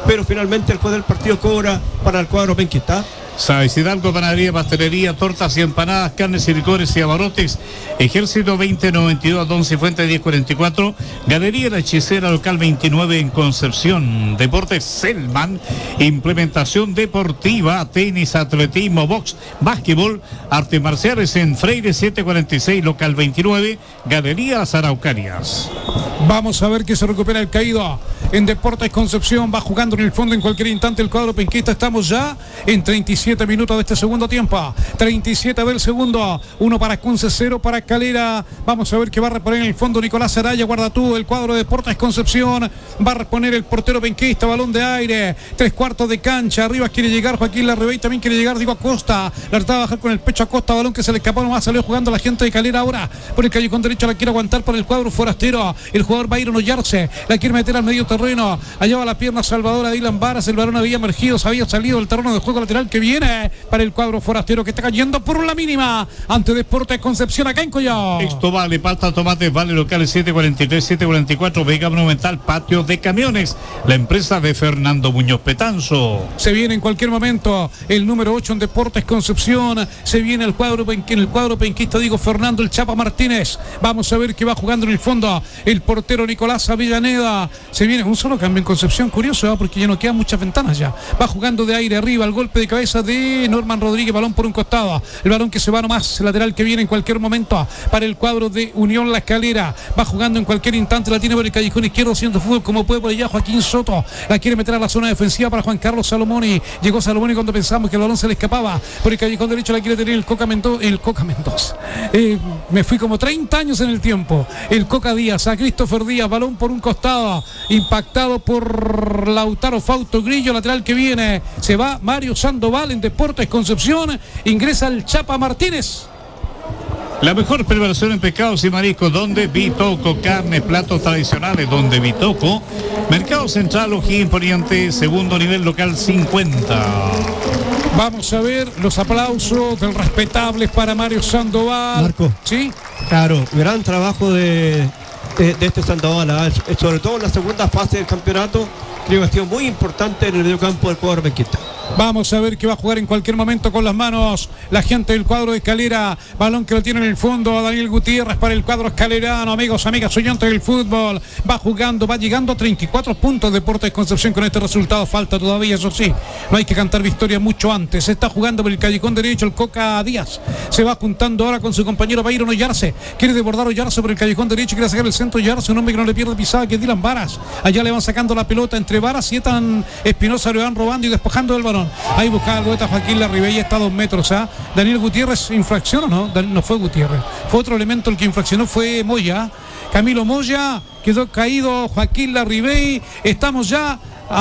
pero finalmente el juez del partido cobra para el cuadro penquista. Sabes Hidalgo, panadería, pastelería, tortas y empanadas, carnes y licores y abarrotes. Ejército 2092, Don Cifuentes 1044. Galería La Hechicera, local 29 en Concepción. Deportes Selman, implementación deportiva, tenis, atletismo, box, básquetbol, artes marciales en Freire 746, local 29. Galería Las Araucarias. Vamos a ver que se recupera el caído en Deportes Concepción. Va jugando en el fondo en cualquier instante el cuadro penquista. Estamos ya en 37 minutos de este segundo tiempo. 37 del segundo. 1 para Conce, 0 para Calera. Vamos a ver que va a reponer en el fondo Nicolás Araya. Guarda tú el cuadro de Deportes Concepción. Va a reponer el portero penquista. Balón de aire. 3/4 de cancha. Arriba quiere llegar Joaquín Larribey. También quiere llegar Diego Acosta. La trataba de bajar con el pecho Acosta. Balón que se le escapó nomás. Salió jugando la gente de Calera ahora. Por el callejón derecho la quiere aguantar por el cuadro forastero. El jugador Byron Ollarse. La quiere meter al medio terreno. Allá va la pierna salvadora de Dylan Varas. El balón había emergido. Se había salido del terreno de juego lateral que viene para el cuadro forastero, que está cayendo por la mínima ante Deportes Concepción acá en Collao. Esto vale, pasta, tomates, vale locales 743, 744, Vega Monumental, patio de camiones, la empresa de Fernando Muñoz Petanzo. Se viene en cualquier momento el número 8 en Deportes Concepción. Se viene el cuadro penquista, digo, Fernando el Chapa Martínez. Vamos a ver que va jugando en el fondo el portero Nicolás Avellaneda. Se viene un solo cambio en Concepción, curioso, porque ya no quedan muchas ventanas ya. Va jugando de aire arriba, el golpe de cabeza de Norman Rodríguez, balón por un costado, el balón que se va nomás, lateral que viene en cualquier momento para el cuadro de Unión La Escalera. Va jugando en cualquier instante, la tiene por el callejón izquierdo, haciendo fútbol como puede por allá Joaquín Soto. La quiere meter a la zona defensiva para Juan Carlos Salomoni. Llegó Salomoni cuando pensamos que el balón se le escapaba. Por el callejón derecho la quiere tener el Coca Mendoza. Me fui como 30 años en el tiempo. El Coca Díaz, a Christopher Díaz, balón por un costado, impactado por Lautaro Fausto Grillo, lateral que viene. Se va Mario Sandoval en Deportes Concepción. Ingresa el Chapa Martínez. La mejor preparación en pescados y mariscos, donde Bitoco, carnes, platos tradicionales, donde Bitoco, Mercado Central, O'Higgins Poniente, segundo nivel local 50. Vamos a ver los aplausos del respetable para Mario Sandoval. Marco. Sí. Claro, gran trabajo de este Sandoval, sobre todo en la segunda fase del campeonato. Creo que ha sido muy importante en el mediocampo del cuadro penquista. Vamos a ver que va a jugar en cualquier momento con las manos la gente del cuadro de Escalera. Balón que lo tiene en el fondo a Daniel Gutiérrez para el cuadro escalerano. Amigos, amigas, oyentes del fútbol. Va jugando, va llegando a 34 puntos Deportes Concepción con este resultado. Falta todavía, eso sí. No hay que cantar victoria mucho antes. Se está jugando por el callejón derecho el Coca Díaz. Se va juntando ahora con su compañero Byron Ollarse. Quiere desbordar Ollarse por el callejón derecho. Quiere sacar el centro Ollarse. Un hombre que no le pierde pisada, que es Dylan Varas. Allá le van sacando la pelota entre Varas y Etan Espinosa. Le van robando y despojando del balón. Ahí buscaba el Boeta Joaquín Larribey, está a 2 metros. Daniel Gutiérrez infraccionó, ¿no? No fue Gutiérrez. Fue otro elemento el que infraccionó, fue Moya. Camilo Moya, quedó caído Joaquín Larribey. Estamos ya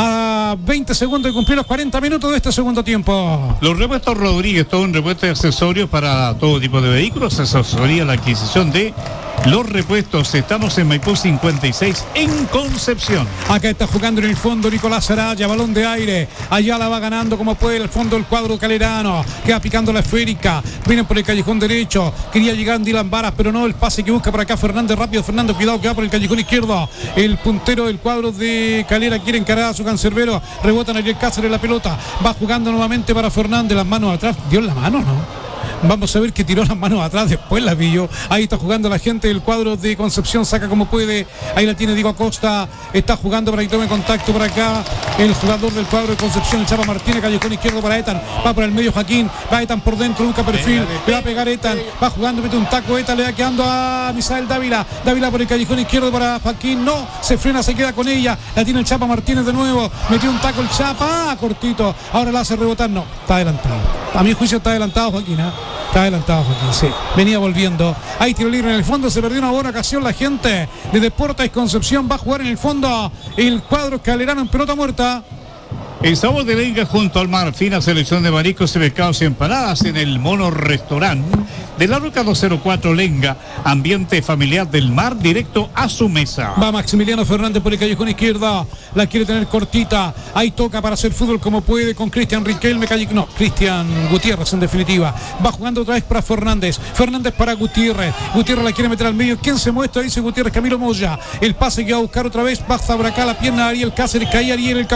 a 20 segundos de cumplir los 40 minutos de este segundo tiempo. Los repuestos Rodríguez, todo un repuesto de accesorios para todo tipo de vehículos, asesoría la adquisición de los repuestos. Estamos en Maipú 56 en Concepción. Acá está jugando en el fondo Nicolás Araya, balón de aire. Allá la va ganando como puede el fondo del cuadro calerano. Queda picando la esférica. Vienen por el callejón derecho. Quería llegar Dylan Varas, pero no. El pase que busca por acá Fernández, rápido Fernando, cuidado que va por el callejón izquierdo. El puntero del cuadro de Calera quiere encarar a su cancerbero. Rebota Ariel Cáceres la pelota. Va jugando nuevamente para Fernández. Las manos atrás. Dio la mano, ¿no? Vamos a ver que tiró las manos atrás, después la pilló. Ahí está jugando la gente del cuadro de Concepción, saca como puede. Ahí la tiene Diego Acosta, está jugando para que tome contacto por acá el jugador del cuadro de Concepción, el Chapa Martínez, callejón izquierdo para Etan, va por el medio Joaquín, va Etan por dentro, busca perfil, le va a pegar Etan, va jugando, mete un taco, Etan le va quedando a Misael Dávila por el callejón izquierdo para Joaquín, no, se frena, se queda con ella, la tiene el Chapa Martínez de nuevo, metió un taco el Chapa, cortito, ahora la hace rebotar, no, está adelantado, a mi juicio está adelantado Joaquín, Está adelantado Joaquín, sí. Venía volviendo. Hay tiro libre en el fondo. Se perdió una buena ocasión la gente de Deportes Concepción. Va a jugar en el fondo el cuadro escalerano en pelota muerta. El sabor de Lenga junto al mar, fina selección de mariscos y pescados y empanadas en el Mono Restaurant de la Ruca 204 Lenga, ambiente familiar del mar directo a su mesa. Va Maximiliano Fernández por el callejón izquierda, la quiere tener cortita, ahí toca para hacer fútbol como puede con Cristian Riquelme, Cristian Gutiérrez en definitiva, va jugando otra vez para Fernández para Gutiérrez la quiere meter al medio, ¿quién se muestra? Dice Gutiérrez, Camilo Moya, el pase que va a buscar otra vez, basta por acá la pierna de Ariel Cáceres, cae Ariel, el